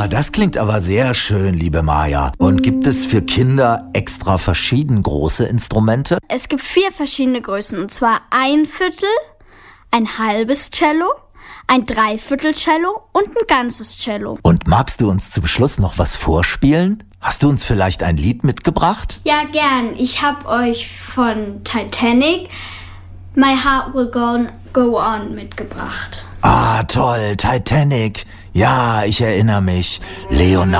Ah, das klingt aber sehr schön, liebe Maja. Und gibt es für Kinder extra verschieden große Instrumente? Es gibt 4 verschiedene Größen, und zwar ein Viertel, ein halbes Cello, ein Dreiviertel Cello und ein ganzes Cello. Und magst du uns zum Schluss noch was vorspielen? Hast du uns vielleicht ein Lied mitgebracht? Ja, gern. Ich habe euch von Titanic My Heart Will Go On mitgebracht. Ah, toll, Titanic. Ja, ich erinnere mich. Leonardo